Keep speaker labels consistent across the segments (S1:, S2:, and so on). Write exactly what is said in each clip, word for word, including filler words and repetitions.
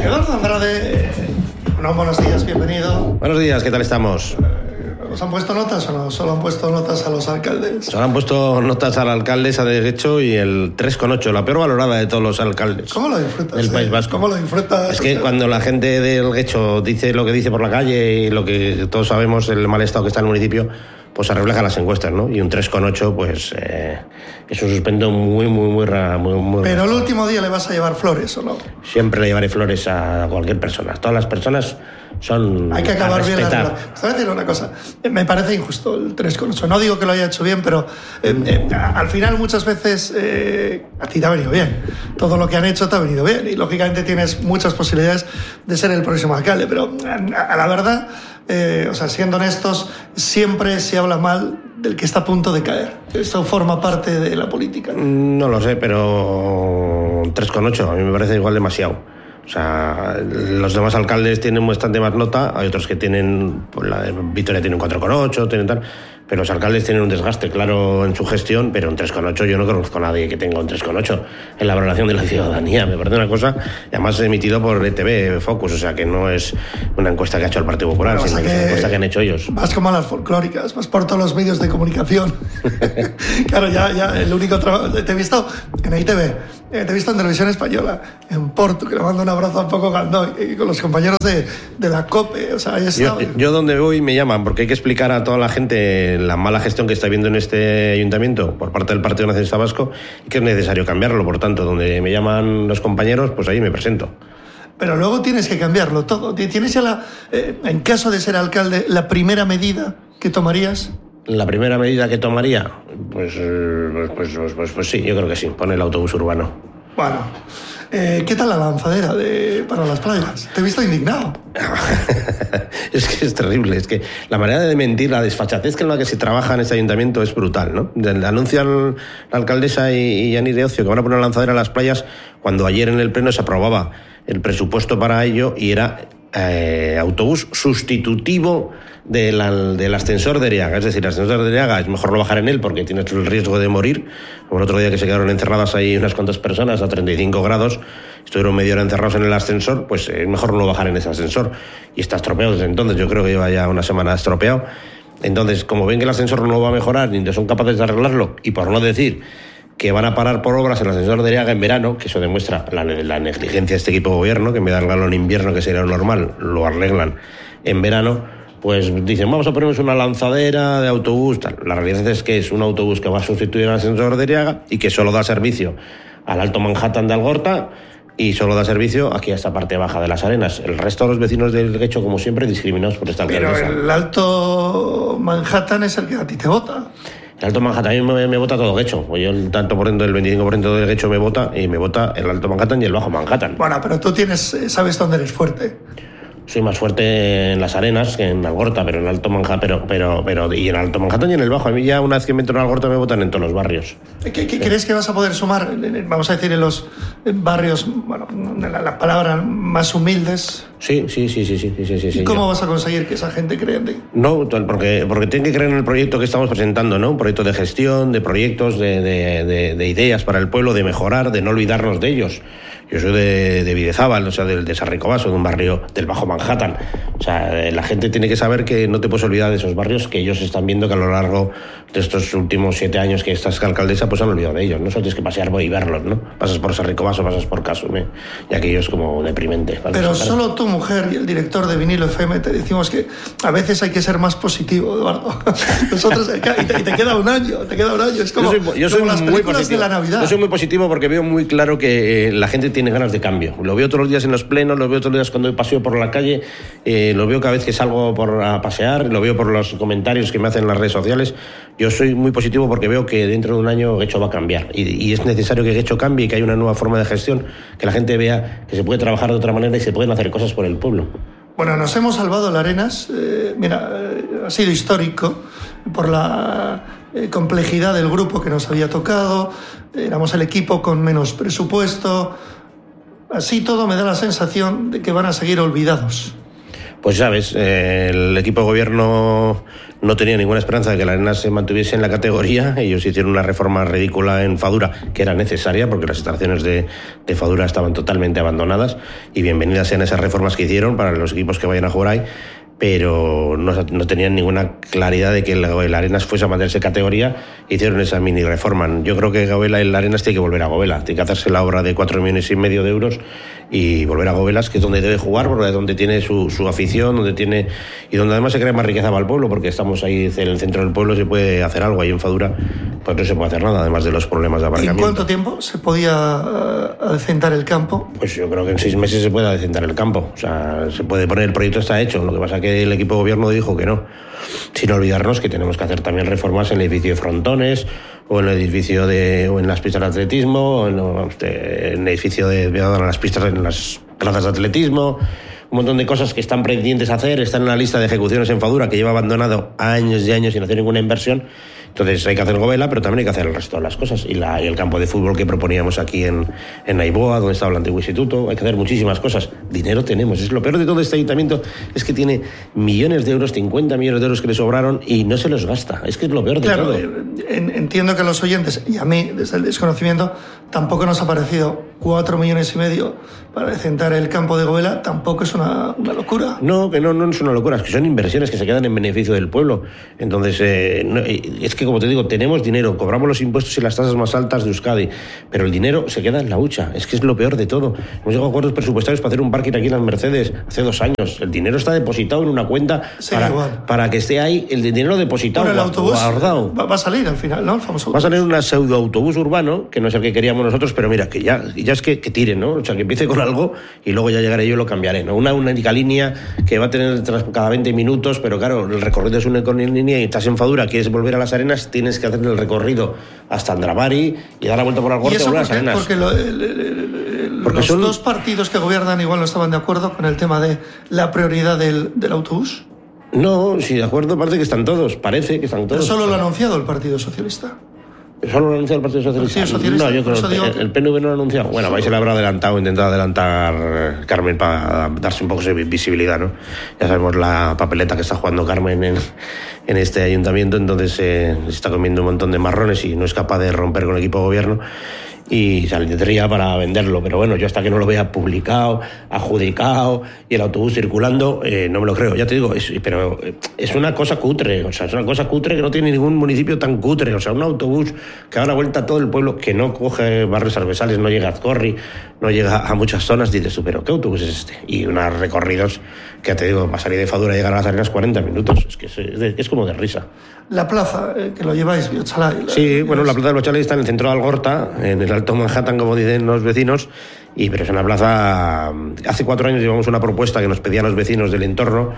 S1: Eduardo Andrade, bueno, buenos días, bienvenido.
S2: Buenos días, ¿qué tal estamos?
S1: ¿Os han puesto notas o no? ¿Solo han puesto notas a los alcaldes?
S2: Solo han puesto notas al alcalde a derecho y el tres coma ocho, la peor valorada de todos los alcaldes.
S1: ¿Cómo lo disfrutas?
S2: Del
S1: eh?
S2: País Vasco.
S1: ¿Cómo lo disfrutas?
S2: Es que cuando la gente del Guecho dice lo que dice por la calle y lo que todos sabemos, el mal estado que está en el municipio, pues se refleja en las encuestas, ¿no? Y un tres coma ocho, pues eh, es un suspendo muy, muy, muy raro. Muy, muy
S1: Pero
S2: raro.
S1: el último día le vas a llevar flores, ¿o no?
S2: Siempre le llevaré flores a cualquier persona. Todas las personas son
S1: Hay que acabar bien la
S2: respetar.
S1: relación. Te voy a decir una cosa. Me parece injusto el tres coma ocho. No digo que lo haya hecho bien, pero eh, eh, al final muchas veces eh, a ti te ha venido bien. Todo lo que han hecho te ha venido bien. Y lógicamente tienes muchas posibilidades de ser el próximo alcalde. Pero a, a la verdad, eh, o sea, siendo honestos, siempre se habla mal del que está a punto de caer. Eso forma parte de la política.
S2: No lo sé, pero tres coma ocho a mí me parece igual demasiado. O sea, los demás alcaldes tienen bastante más nota, hay otros que tienen, pues la de Vitoria tiene un cuatro coma ocho, tienen tal, pero los alcaldes tienen un desgaste claro en su gestión, pero un tres coma ocho yo no conozco a nadie que tenga un tres coma ocho en la valoración de la ciudadanía. Me parece una cosa, y además emitido por E T V, Focus, o sea que no es una encuesta que ha hecho el Partido Popular,
S1: Bueno,
S2: sino
S1: o sea
S2: que es
S1: que
S2: una encuesta que han hecho ellos.
S1: Vas como a las folclóricas, vas por todos los medios de comunicación. Claro, ya, ya el único trabajo... Te he visto en E T V, te he visto en Televisión Española, en Porto, que le mando un abrazo a Poco Gandoi, y con los compañeros de, de la COPE, o sea, ahí está.
S2: Yo, yo donde voy me llaman, porque hay que explicar a toda la gente la mala gestión que está habiendo en este ayuntamiento por parte del Partido Nacionalista Vasco y que es necesario cambiarlo. Por tanto, donde me llaman los compañeros, pues ahí me presento.
S1: Pero luego tienes que cambiarlo todo. ¿Tienes ya, la, eh, en caso de ser alcalde, la primera medida que tomarías?
S2: La primera medida que tomaría, pues, pues, pues, pues, pues, pues sí, yo creo que sí, poner el autobús urbano.
S1: Bueno, eh, ¿qué tal la lanzadera de, para las playas? Te he visto indignado.
S2: Es que es terrible, es que la manera de mentir, la desfachatez en la que se trabaja en este ayuntamiento es brutal, ¿no? Anuncian la alcaldesa y, y Yanir de Ocio que van a poner una lanzadera a las playas cuando ayer en el pleno se aprobaba el presupuesto para ello y era eh, autobús sustitutivo del, del ascensor de Eriaga. Es decir, el ascensor de Eriaga es mejor no bajar en él porque tienes el riesgo de morir. Como el otro día que se quedaron encerradas ahí unas cuantas personas a treinta y cinco grados, estuvieron media hora encerrados en el ascensor, pues es mejor no bajar en ese ascensor. Y está estropeado desde entonces, yo creo que lleva ya una semana estropeado. Entonces, como ven que el ascensor no va a mejorar ni son capaces de arreglarlo, y por no decir que van a parar por obras el ascensor de Eriaga en verano, que eso demuestra la, la negligencia de este equipo de gobierno, que en vez de arreglarlo en invierno, que sería lo normal, lo arreglan en verano, pues dicen, vamos a ponernos una lanzadera de autobús, tal. La realidad es que es un autobús que va a sustituir al ascensor de Eriaga y que solo da servicio al Alto Manhattan de Algorta y solo da servicio aquí a esta parte baja de las Arenas. El resto de los vecinos del Guecho, como siempre, discriminados por esta alcaldesa.
S1: Pero el Alto Manhattan es el que a ti te vota.
S2: El Alto Manhattan, a mí me, me vota todo Guecho. Yo el tanto por ciento, el veinticinco por ciento del Guecho me vota y me vota el Alto Manhattan y el Bajo Manhattan.
S1: Bueno, pero tú tienes, sabes dónde eres fuerte.
S2: Soy más fuerte en las Arenas que en Algorta, pero en Alto Manhattan, pero, pero, pero, y en Alto Manhattan y en el Bajo. A mí ya una vez que me entro en Algorta me votan en todos los barrios.
S1: ¿Qué, qué sí. crees que vas a poder sumar, vamos a decir, en los barrios, bueno, la, la palabra más humildes?
S2: Sí, sí, sí, sí, sí, sí, sí.
S1: ¿Y
S2: sí,
S1: cómo
S2: yo.
S1: vas a conseguir que esa gente crea en ti?
S2: No, porque, porque tienen que creer en el proyecto que estamos presentando, ¿no? Un proyecto de gestión, de proyectos, de, de, de, de ideas para el pueblo, de mejorar, de no olvidarnos de ellos. Yo soy de, de Videzábal, o sea, de, de San Ricobaso, de un barrio del Bajo Manhattan. O sea, la gente tiene que saber que no te puedes olvidar de esos barrios, que ellos están viendo que a lo largo de estos últimos siete años que estás alcaldesa, pues han olvidado de ellos. No solo tienes que pasear y verlos, ¿no? Pasas por San Ricobaso, pasas por Casume, y aquello es como deprimente.
S1: Pero solo tu mujer y el director de Vinilo F M te decimos que a veces hay que ser más positivo, Eduardo. Nosotros, y te, y te queda un año, te queda un año. Es como,
S2: yo soy, yo soy
S1: como las
S2: muy
S1: películas
S2: positivo.
S1: de la Navidad.
S2: Yo soy muy positivo porque veo muy claro que eh, la gente tiene ganas de cambio. Lo veo todos los días en los plenos, lo veo todos los días cuando paseo por la calle, eh, lo veo cada vez que salgo por, a pasear, lo veo por los comentarios que me hacen en las redes sociales. Yo soy muy positivo porque veo que dentro de un año Guecho va a cambiar y, y es necesario que Guecho cambie y que haya una nueva forma de gestión, que la gente vea que se puede trabajar de otra manera y se pueden hacer cosas por el pueblo.
S1: Bueno, nos hemos salvado el Arenas. Eh, mira, eh, ha sido histórico por la eh, complejidad del grupo que nos había tocado. Éramos el equipo con menos presupuesto. Así todo me da la sensación de que van a seguir olvidados.
S2: Pues sabes, eh, el equipo de gobierno no tenía ninguna esperanza de que la Arenas se mantuviese en la categoría. Ellos hicieron una reforma ridícula en Fadura, que era necesaria porque las instalaciones de, de Fadura estaban totalmente abandonadas, y bienvenidas sean esas reformas que hicieron para los equipos que vayan a jugar ahí, pero no, no tenían ninguna claridad de que el, el Arenas fuese a mantenerse categoría. Hicieron esa mini reforma. Yo creo que Gobela, el Arenas tiene que volver a Gobela, tiene que hacerse la obra de cuatro millones y medio de euros y volver a Gobelas, que es donde debe jugar, porque es donde tiene su, su afición, donde tiene, y donde además se crea más riqueza para el pueblo, porque estamos ahí en el centro del pueblo, se puede hacer algo. Ahí en Fadura pues no se puede hacer nada, además de los problemas de aparcamiento.
S1: ¿En cuánto tiempo se podía uh, adecentar el campo?
S2: Pues yo creo que en seis meses se puede adecentar el campo. O sea, se puede poner, el proyecto está hecho, lo que pasa es que el equipo de gobierno dijo que no. Sin olvidarnos que tenemos que hacer también reformas en el edificio de Frontones, o en el edificio de, o en las pistas de atletismo, o en, en el edificio de, de las pistas, en las plazas de atletismo, un montón de cosas que están pendientes a hacer, están en la lista de ejecuciones en Fadura, que lleva abandonado años y años sin hacer ninguna inversión. Entonces hay que hacer Gobela, pero también hay que hacer el resto de las cosas. Y, la, y el campo de fútbol que proponíamos aquí en, en Naiboa, donde estaba el antiguo instituto, hay que hacer muchísimas cosas. Dinero tenemos. Es lo peor de todo este ayuntamiento, es que tiene millones de euros, cincuenta millones de euros que le sobraron y no se los gasta. Es que es lo peor de
S1: claro,
S2: todo.
S1: Entiendo que a los oyentes, y a mí, desde el desconocimiento, tampoco nos ha parecido cuatro millones y medio para decentar el campo de Gobela, tampoco es una, una locura.
S2: No, que no, no es una locura, es que son inversiones que se quedan en beneficio del pueblo. Entonces, eh, no, es que como te digo, tenemos dinero, cobramos los impuestos y las tasas más altas de Euskadi, pero el dinero se queda en la hucha. Es que es lo peor de todo. Hemos llegado a acuerdos presupuestarios para hacer un parking aquí en las Mercedes hace dos años. El dinero está depositado en una cuenta para, para que esté ahí el dinero depositado.
S1: Bueno, el autobús
S2: guardado.
S1: Va, va a salir al final, ¿no? El famoso autobús.
S2: Va a salir un pseudo autobús urbano, que no es el que queríamos nosotros, pero mira, que ya, ya es que, que tire, ¿no? O sea, que empiece con algo y luego ya llegaré yo y lo cambiaré, ¿no? Una única línea que va a tener cada veinte minutos, pero claro, el recorrido es una línea y estás en Fadura, quieres volver a las Arenas, tienes que hacer el recorrido hasta Andrabari y dar la vuelta por la Gorte y volver a las Arenas.
S1: Porque, lo, el, el, el, porque los
S2: son...
S1: dos partidos que gobiernan igual no estaban de acuerdo con el tema de la prioridad del, del autobús.
S2: No, sí, de acuerdo, parece que están todos, parece que están todos.
S1: Pero solo lo ha anunciado el Partido Socialista.
S2: ¿Solo lo ha anunciado el Partido Socialista?
S1: Partido Socialista.
S2: No, yo creo que el, el P N V no lo ha anunciado. Bueno, vais a le habrá adelantado, intentado adelantar Carmen para darse un poco de visibilidad, ¿no? Ya sabemos la papeleta que está jugando Carmen en, en este ayuntamiento, entonces eh, se está comiendo un montón de marrones y no es capaz de romper con el equipo de gobierno. Y saldría para venderlo, pero bueno, yo hasta que no lo vea publicado, adjudicado y el autobús circulando, eh, no me lo creo, ya te digo, es, pero es una cosa cutre, o sea, es una cosa cutre que no tiene ningún municipio tan cutre, o sea, un autobús que da la vuelta a todo el pueblo, que no coge barrios arvesales, no llega a Azcorri, no llega a muchas zonas, dices tú, pero ¿qué autobús es este? Y unos recorridos que ya te digo, para salir de Fadura y llegar a las Arenas cuarenta minutos, es que es, es, de, es como de risa.
S1: La plaza, eh, que lo lleváis, Biochalay. La,
S2: sí, bueno, la plaza de Biochalay está en el centro de Algorta, en el Alto Manhattan, como dicen los vecinos, y pero es una plaza... Hace cuatro años llevamos una propuesta que nos pedían los vecinos del entorno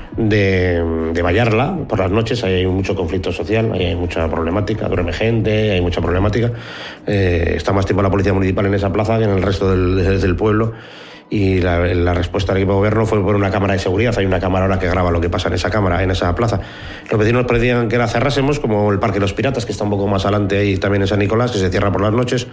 S2: de, de vallarla por las noches. Ahí hay mucho conflicto social, ahí hay mucha problemática, duerme gente, hay mucha problemática. Eh, está más tiempo la policía municipal en esa plaza que en el resto del, del pueblo. Y la, la respuesta del equipo de gobierno fue por una cámara de seguridad. Hay una cámara ahora que graba lo que pasa en esa cámara, en esa plaza. Los vecinos pedían que la cerrásemos, como el Parque de los Piratas, que está un poco más adelante ahí también en San Nicolás, que se cierra por las noches.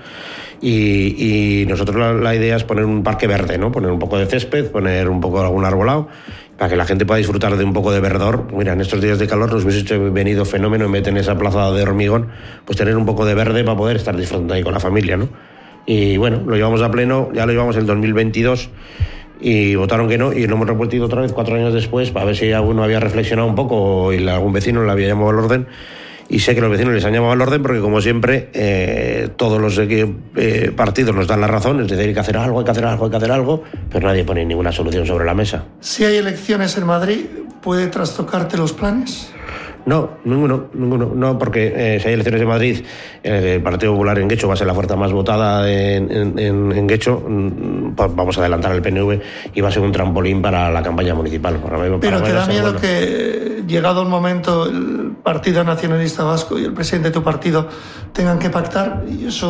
S2: Y, y nosotros la, la idea es poner un parque verde, ¿no? Poner un poco de césped, poner un poco de algún arbolado, para que la gente pueda disfrutar de un poco de verdor. Mira, en estos días de calor nos hubiese hecho venido fenómeno en vez de en esa plaza de hormigón, pues tener un poco de verde para poder estar disfrutando ahí con la familia, ¿no? Y bueno, lo llevamos a pleno, ya lo llevamos en dos mil veintidós y votaron que no, y lo hemos repetido otra vez cuatro años después para ver si alguno había reflexionado un poco y algún vecino le había llamado al orden. Y sé que los vecinos les han llamado al orden porque, como siempre, eh, todos los eh, partidos nos dan la razón, es decir, hay que hacer algo, hay que hacer algo, hay que hacer algo, pero nadie pone ninguna solución sobre la mesa.
S1: Si hay elecciones en Madrid, ¿puede trastocarte los planes?
S2: No, ninguno, ninguno, no, porque eh, si hay elecciones en Madrid, eh, el Partido Popular en Guecho va a ser la fuerza más votada en, en, en Guecho, pues vamos a adelantar al P N V y va a ser un trampolín para la campaña municipal. Para mí,
S1: Pero
S2: para
S1: te da miedo
S2: bueno.
S1: que, llegado el momento, el Partido Nacionalista Vasco y el presidente de tu partido tengan que pactar, y eso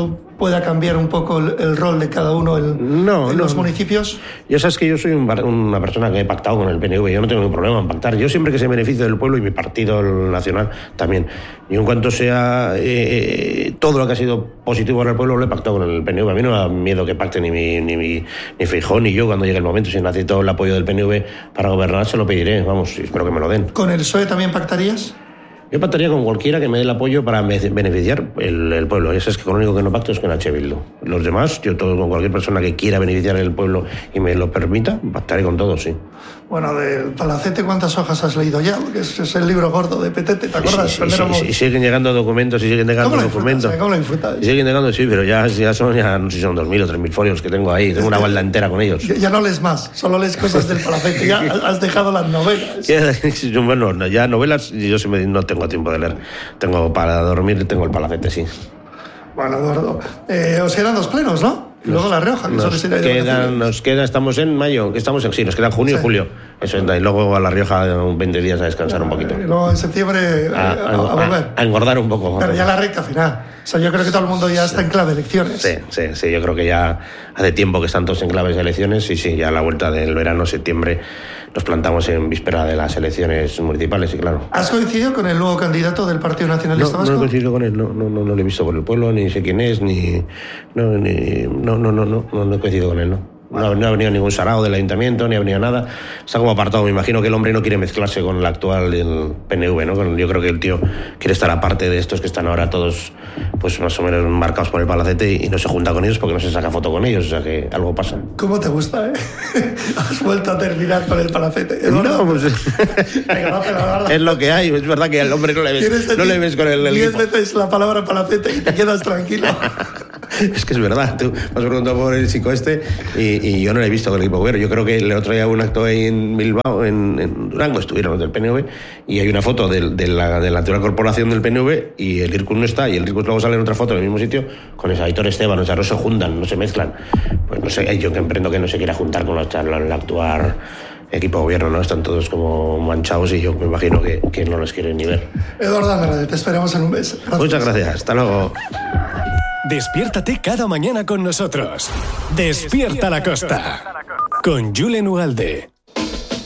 S1: pueda cambiar un poco el, el rol de cada uno en,
S2: no,
S1: en
S2: no.
S1: los municipios?
S2: Ya sabes que yo soy un, una persona que he pactado con el P N V, yo no tengo ningún problema en pactar. Yo siempre que se beneficie del pueblo y mi partido el nacional también. Y en cuanto sea eh, todo lo que ha sido positivo para el pueblo, lo he pactado con el P N V. A mí no me da miedo que pacte ni mi, ni mi ni Feijóo ni yo cuando llegue el momento. Si necesito el apoyo del P N V para gobernar, se lo pediré. Vamos, espero que me lo den.
S1: ¿Con el P S O E también pactarías?
S2: Yo pactaría con cualquiera que me dé el apoyo para beneficiar el, el pueblo. Ya sabes que con lo único que no pacto es con H. Bildu. Los demás, yo todo con cualquier persona que quiera beneficiar el pueblo y me lo permita, pactaré con todos, sí.
S1: Bueno, del Palacete, ¿cuántas hojas has leído ya? Porque es, es el libro gordo de Petete, ¿te acuerdas?
S2: Sí, sí, sí, sí, sí, siguen llegando documentos y siguen llegando documentos.
S1: ¿Cómo lo disfrutas?
S2: Y siguen llegando, sí, pero ya, ya son, ya no sé si son dos mil o tres mil folios que tengo ahí. Tengo una balda entera con ellos.
S1: Ya, ya no lees más, solo lees cosas del Palacete. Ya has dejado las novelas.
S2: Bueno, ya novelas yo sí me, no tengo tiempo de leer. Tengo para dormir, tengo el Palacete, sí.
S1: Bueno, Eduardo, eh, os quedan dos plenos, ¿no? Y luego La Rioja, que
S2: nos, quedan, nos queda, estamos en mayo, que estamos en sí, nos quedan junio y sí. julio. Eso, y luego a La Rioja veinte días a descansar bueno, un poquito.
S1: Y luego en septiembre
S2: a,
S1: a, a, a volver.
S2: A, a engordar un poco.
S1: Pero ya la recta final. O sea, yo creo que todo el mundo ya está en clave de elecciones.
S2: Sí, sí, sí, yo creo que ya hace tiempo que están todos en claves de elecciones y sí, ya a la vuelta del verano, septiembre, nos plantamos en víspera de las elecciones municipales y claro.
S1: ¿Has coincidido con el nuevo candidato del Partido Nacionalista
S2: no,
S1: Vasco?
S2: No he coincidido con él, no, no, no, no lo he visto por el pueblo, ni sé quién es, ni no, ni, no, no, no, no, no, no he coincidido con él, no. No, no ha venido ningún sarao del ayuntamiento, ni ha venido nada. Está como apartado. Me imagino que el hombre no quiere mezclarse con el actual del P N V, ¿no? Yo creo que el tío quiere estar aparte de estos que están ahora todos, pues más o menos marcados por el Palacete y no se junta con ellos porque no se saca foto con ellos. O sea que algo pasa.
S1: ¿Cómo te gusta, eh? Has vuelto a terminar con el Palacete.
S2: No, pues es lo que hay. Es verdad que al hombre no le ves, no le ves con el, el
S1: diez veces la palabra Palacete y te quedas tranquilo.
S2: Es que es verdad. Tú me has preguntado por el chico este y Y yo no lo he visto con el equipo gobierno. Yo creo que el otro día hubo un acto ahí en Bilbao, en, en Durango, estuvieron los del P N V, y hay una foto de, de, la, de la antigua corporación del P N V y el Ircus no está, y el Ircus luego sale en otra foto en el mismo sitio con ese Aitor Esteban. O sea, no se juntan, no se mezclan. Pues no sé, yo que emprendo que no se quiera juntar con el actual equipo gobierno, ¿no? Están todos como manchados y yo me imagino que, que no los quieren ni ver.
S1: Eduardo Andrade, te esperamos en un mes.
S2: Gracias. Muchas gracias, hasta luego.
S3: Despiértate cada mañana con nosotros. Despierta la Costa. Con Julen Ugalde.